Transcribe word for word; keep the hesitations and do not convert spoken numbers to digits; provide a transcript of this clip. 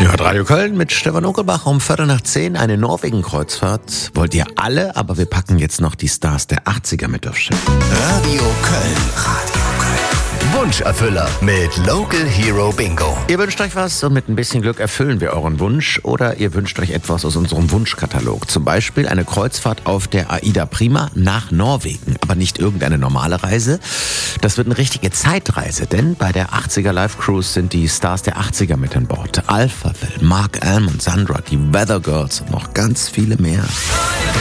Ihr hört Radio Köln mit Stefan Uckelbach um Viertel nach zehn, eine Norwegen-Kreuzfahrt. Wollt ihr alle, aber wir packen jetzt noch die Stars der achtziger mit aufs Schiff. Radio Köln. Radio Köln. Wunscherfüller mit Local Hero Bingo. Ihr wünscht euch was und mit ein bisschen Glück erfüllen wir euren Wunsch. Oder ihr wünscht euch etwas aus unserem Wunschkatalog. Zum Beispiel eine Kreuzfahrt auf der AIDA Prima nach Norwegen. Aber nicht irgendeine normale Reise. Das wird eine richtige Zeitreise, denn bei der achtziger Live Cruise sind die Stars der achtziger mit an Bord. Alphaville, Mark Almond, Sandra, die Weather Girls und noch ganz viele mehr.